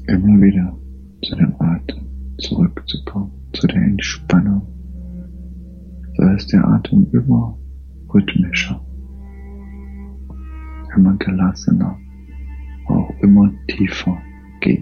immer wieder zu dem Atem zurückzukommen, zu der Entspannung. So ist der Atem immer rhythmischer, immer gelassener, auch immer tiefer